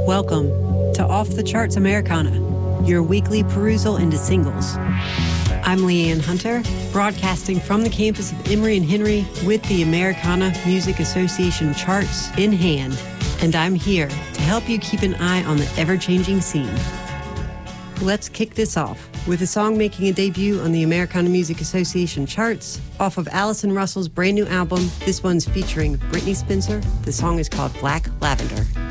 Welcome to Off the Charts Americana, your weekly perusal into singles. I'm Leanne Hunter, broadcasting from the campus of Emory and Henry with the Americana Music Association charts in hand, and I'm here to help you keep an eye on the ever-changing scene. Let's kick this off with a song making a debut on the Americana Music Association charts off of Allison Russell's brand new album. This one's featuring Brittney Spencer. The song is called Black Lavender.